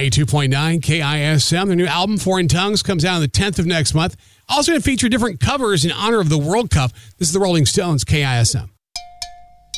92.9 KISM. Their new album, Foreign Tongues, comes out on the 10th of next month. Also going to feature different covers in honor of the World Cup. This is the Rolling Stones, KISM.